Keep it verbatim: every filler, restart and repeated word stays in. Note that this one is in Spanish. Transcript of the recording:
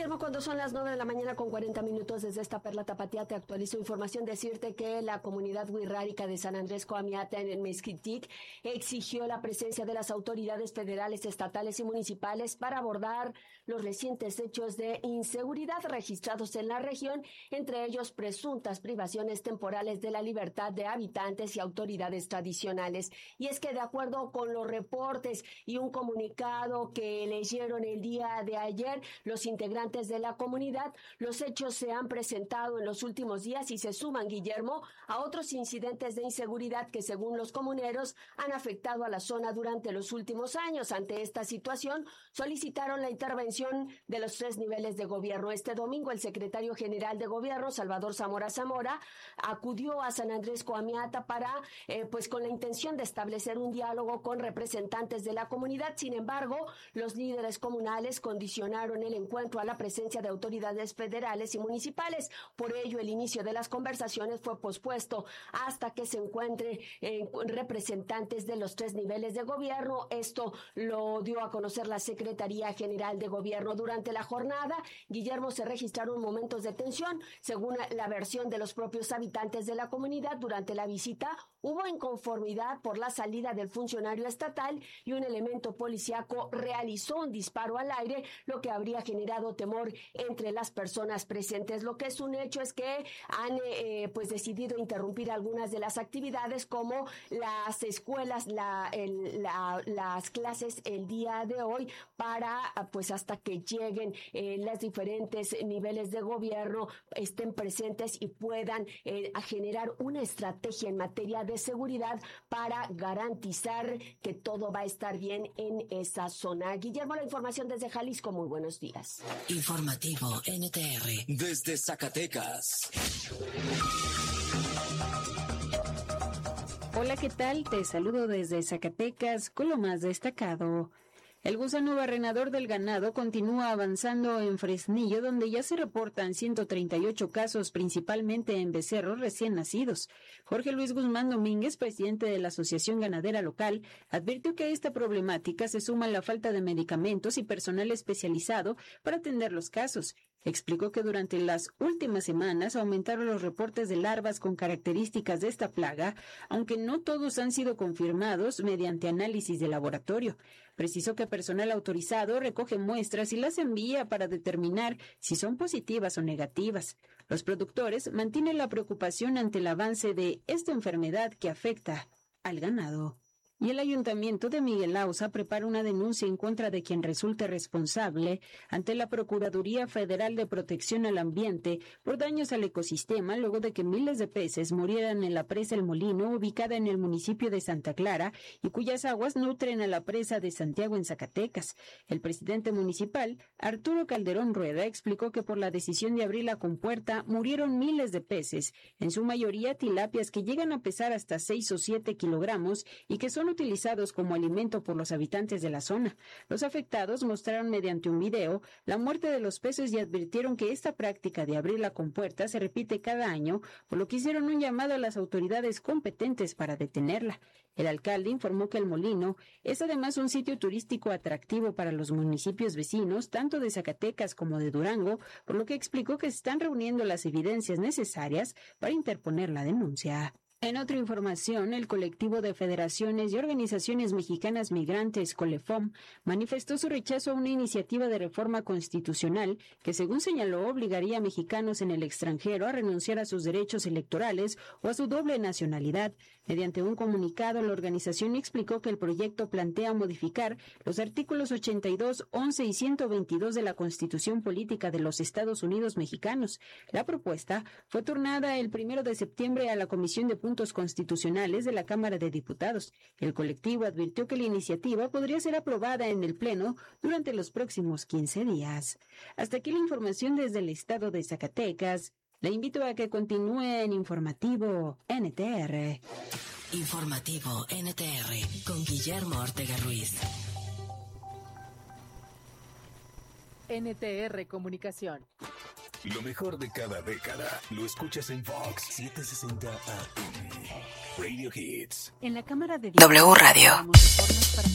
Guillermo, cuando son las nueve de la mañana con cuarenta minutos desde esta Perla Tapatía, te actualizo información. Decirte que la comunidad wixárika de San Andrés Coahuila en el Mezquitic exigió la presencia de las autoridades federales, estatales y municipales para abordar los recientes hechos de inseguridad registrados en la región, entre ellos presuntas privaciones temporales de la libertad de habitantes y autoridades tradicionales. Y es que de acuerdo con los reportes y un comunicado que leyeron el día de ayer, los integrantes de la comunidad, los hechos se han presentado en los últimos días y se suman, Guillermo, a otros incidentes de inseguridad que, según los comuneros, han afectado a la zona durante los últimos años. Ante esta situación, solicitaron la intervención de los tres niveles de gobierno. Este domingo, el secretario general de gobierno, Salvador Zamora Zamora, acudió a San Andrés Coahuila para, eh, pues con la intención de establecer un diálogo con representantes de la comunidad. Sin embargo, los líderes comunales condicionaron el encuentro a la presencia de autoridades federales y municipales. Por ello, el inicio de las conversaciones fue pospuesto hasta que se encuentren eh, representantes de los tres niveles de gobierno. Esto lo dio a conocer la Secretaría General de Gobierno. Durante la jornada, Guillermo, se registraron momentos de tensión. Según la versión de los propios habitantes de la comunidad, durante la visita hubo inconformidad por la salida del funcionario estatal y un elemento policíaco realizó un disparo al aire, lo que habría generado temor entre las personas presentes. Lo que es un hecho es que han eh, pues decidido interrumpir algunas de las actividades, como las escuelas, la, el, la, las clases el día de hoy, para pues hasta que lleguen eh, los diferentes niveles de gobierno, estén presentes y puedan eh, a generar una estrategia en materia de seguridad para garantizar que todo va a estar bien en esa zona. Guillermo, la información desde Jalisco. Muy buenos días. Informativo N T R desde Zacatecas. Hola, ¿qué tal? Te saludo desde Zacatecas con lo más destacado. El gusano barrenador del ganado continúa avanzando en Fresnillo, donde ya se reportan ciento treinta y ocho casos, principalmente en becerros recién nacidos. Jorge Luis Guzmán Domínguez, presidente de la Asociación Ganadera Local, advirtió que a esta problemática se suma la falta de medicamentos y personal especializado para atender los casos. Explicó que durante las últimas semanas aumentaron los reportes de larvas con características de esta plaga, aunque no todos han sido confirmados mediante análisis de laboratorio. Precisó que personal autorizado recoge muestras y las envía para determinar si son positivas o negativas. Los productores mantienen la preocupación ante el avance de esta enfermedad que afecta al ganado. Y el Ayuntamiento de Miguel Auza prepara una denuncia en contra de quien resulte responsable ante la Procuraduría Federal de Protección al Ambiente por daños al ecosistema, luego de que miles de peces murieran en la presa El Molino, ubicada en el municipio de Santa Clara, y cuyas aguas nutren a la presa de Santiago en Zacatecas. El presidente municipal, Arturo Calderón Rueda, explicó que por la decisión de abrir la compuerta murieron miles de peces, en su mayoría tilapias que llegan a pesar hasta seis o siete kilogramos y que son utilizados como alimento por los habitantes de la zona. Los afectados mostraron mediante un video la muerte de los peces y advirtieron que esta práctica de abrir la compuerta se repite cada año, por lo que hicieron un llamado a las autoridades competentes para detenerla. El alcalde informó que El Molino es además un sitio turístico atractivo para los municipios vecinos, tanto de Zacatecas como de Durango, por lo que explicó que se están reuniendo las evidencias necesarias para interponer la denuncia. En otra información, el colectivo de federaciones y organizaciones mexicanas migrantes, COLEFOM, manifestó su rechazo a una iniciativa de reforma constitucional que, según señaló, obligaría a mexicanos en el extranjero a renunciar a sus derechos electorales o a su doble nacionalidad. Mediante un comunicado, la organización explicó que el proyecto plantea modificar los artículos ochenta y dos, once y ciento veintidós de la Constitución Política de los Estados Unidos Mexicanos. La propuesta fue turnada el primero de septiembre a la Comisión de Puntos Constitucionales de la Cámara de Diputados. El colectivo advirtió que la iniciativa podría ser aprobada en el Pleno durante los próximos quince días. Hasta aquí la información desde el estado de Zacatecas. Le invito a que continúe en Informativo N T R. Informativo N T R con Guillermo Ortega Ruiz. N T R Comunicación. Lo mejor de cada década lo escuchas en Fox setecientos sesenta A M. Radio Hits. En la Cámara de W Radio.